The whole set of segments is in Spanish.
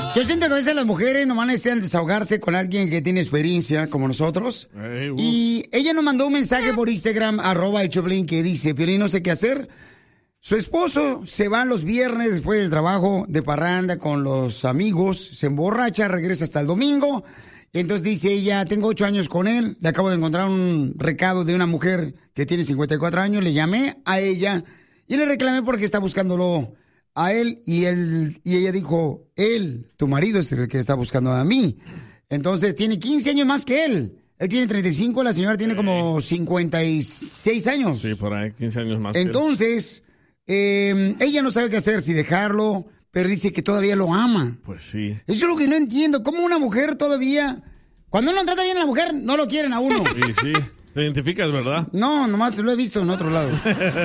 Yo siento que a veces las mujeres nomás necesitan desahogarse con alguien que tiene experiencia, como nosotros. Y ella nos mandó un mensaje por Instagram, @elchoplin, que dice: Piolín, no sé qué hacer. Su esposo se va los viernes después del trabajo de parranda con los amigos, se emborracha, regresa hasta el domingo. Entonces dice ella: tengo 8 años con él, le acabo de encontrar un recado de una mujer que tiene 54 años, le llamé a ella y le reclamé porque está buscándolo a él y ella dijo: tu marido es el que está buscando a mí. Entonces tiene 15 años más que él. Él tiene 35, la señora tiene como 56 años. Sí, por ahí, 15 años más. Entonces, ella no sabe qué hacer, si dejarlo, pero dice que todavía lo ama. Pues sí. Eso es lo que no entiendo. ¿Cómo una mujer todavía... Cuando uno trata bien a la mujer, no lo quieren a uno? Sí, sí. ¿Te identificas, verdad? No, nomás lo he visto en otro lado.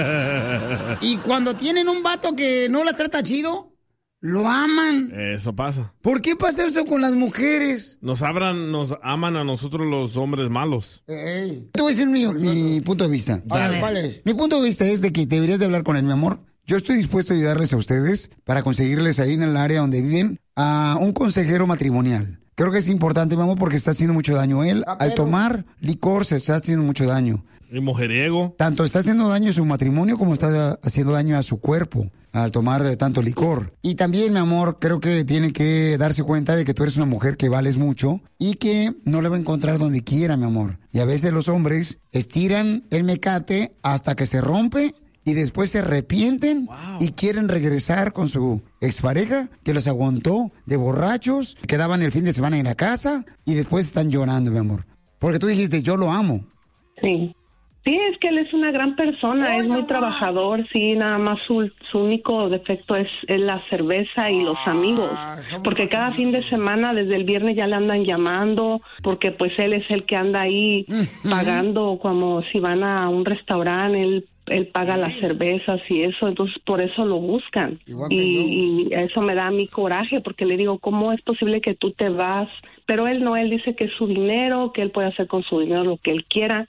Y cuando tienen un vato que no la trata chido, lo aman. Eso pasa. ¿Por qué pasa eso con las mujeres? Nos aman a nosotros los hombres malos. Te voy a decir mi punto de vista. Dale. ¿Cuál es? Mi punto de vista es de que deberías de hablar con él, mi amor. Yo estoy dispuesto a ayudarles a ustedes para conseguirles ahí en el área donde viven a un consejero matrimonial. Creo que es importante, mi amor, porque está haciendo mucho daño él. Al tomar licor se está haciendo mucho daño. Y mujeriego. Tanto está haciendo daño a su matrimonio como está haciendo daño a su cuerpo al tomar tanto licor. Y también, mi amor, creo que tiene que darse cuenta de que tú eres una mujer que vales mucho y que no le va a encontrar donde quiera, mi amor. Y a veces los hombres estiran el mecate hasta que se rompe y después se arrepienten y quieren regresar con su expareja que los aguantó de borrachos, quedaban el fin de semana en la casa y después están llorando, mi amor. Porque tú dijiste: yo lo amo. Sí. Sí, es que él es una gran persona, es muy trabajador, sí, nada más su único defecto es la cerveza y los amigos, porque cada fin de semana, desde el viernes ya le andan llamando, porque pues él es el que anda ahí pagando, como si van a un restaurante, él paga las cervezas y eso, entonces por eso lo buscan. Y eso me da a mí coraje, porque le digo: ¿cómo es posible que tú te vas? Pero él no, él dice que es su dinero, que él puede hacer con su dinero lo que él quiera.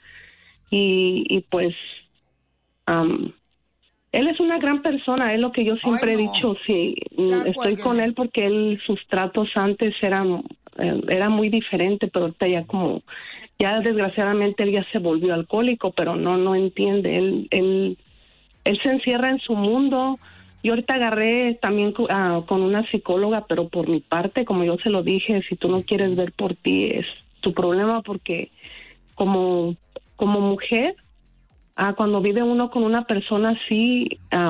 Y pues él es una gran persona, es lo que yo siempre he dicho. Sí, estoy con él porque sus tratos antes era muy diferente, pero ahorita ya desgraciadamente él ya se volvió alcohólico, pero no entiende, él se encierra en su mundo. Yo ahorita agarré también con una psicóloga, pero por mi parte, como yo se lo dije, si tú no quieres ver por ti es tu problema, porque como mujer, cuando vive uno con una persona así,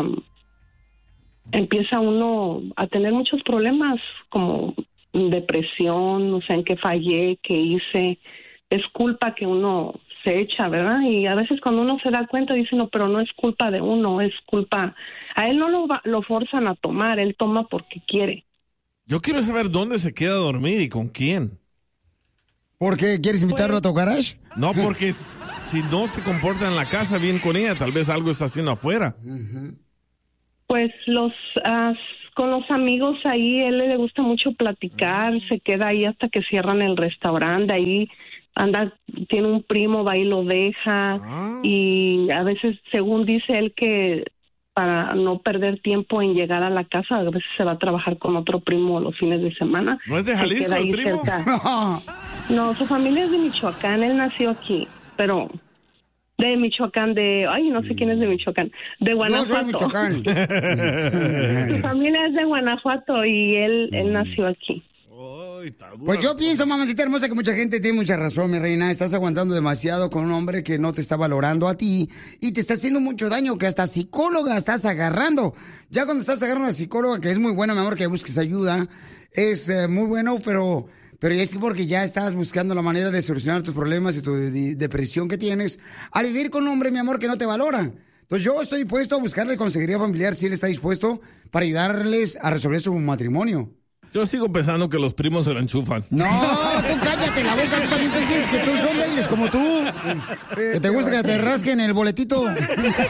empieza uno a tener muchos problemas, como depresión, no sé en qué fallé, qué hice. Es culpa que uno se echa, ¿verdad? Y a veces cuando uno se da cuenta dice: no, pero no es culpa de uno, es culpa... A él no lo forzan a tomar, él toma porque quiere. Yo quiero saber dónde se queda a dormir y con quién. ¿Por qué? ¿Quieres invitarlo a tu garage? No, porque si no se comporta en la casa bien con ella, tal vez algo está haciendo afuera. Pues con los amigos ahí, él le gusta mucho platicar, se queda ahí hasta que cierran el restaurante, ahí tiene un primo, va y lo deja, y a veces, según dice él, que para no perder tiempo en llegar a la casa, a veces se va a trabajar con otro primo los fines de semana. ¿No es de Jalisco el primo? No, su familia es de Michoacán, él nació aquí, pero de Michoacán, no sé quién es de Michoacán, de Guanajuato. Yo soy Michoacán. Su familia es de Guanajuato y él nació aquí. Pues yo pienso, mamacita hermosa, que mucha gente tiene mucha razón, mi reina. Estás aguantando demasiado con un hombre que no te está valorando a ti y te está haciendo mucho daño, que hasta psicóloga estás agarrando. Ya cuando estás agarrando a una psicóloga, que es muy buena, mi amor, que busques ayuda, es muy bueno, pero es porque ya estás buscando la manera de solucionar tus problemas y tu depresión que tienes al vivir con un hombre, mi amor, que no te valora. Entonces yo estoy dispuesto a buscarle consejería familiar si él está dispuesto para ayudarles a resolver su matrimonio. Yo sigo pensando que los primos se lo enchufan. No, tú cállate la boca, tú también te piensas que tú son débiles como tú. Que te gusta que te rasquen el boletito. El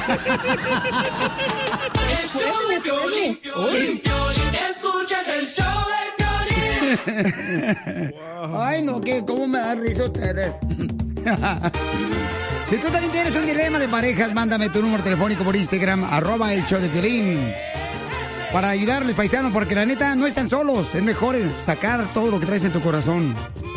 show de Piolín, Piolín, Piolín, escuchas el show de Piolín. Ay, no, ¿cómo me da risa ustedes? Si tú también tienes un dilema de parejas, mándame tu número telefónico por Instagram, @el show de Piolín. para ayudarles, paisano, porque la neta no están solos. Es mejor sacar todo lo que traes en tu corazón.